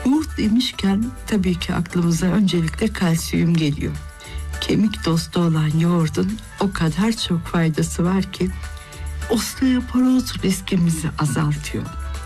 Yoğurt demişken tabii ki aklımıza öncelikle kalsiyum geliyor. Kemik dostu olan yoğurdun o kadar çok faydası var ki osteoporoz riskimizi azaltıyor.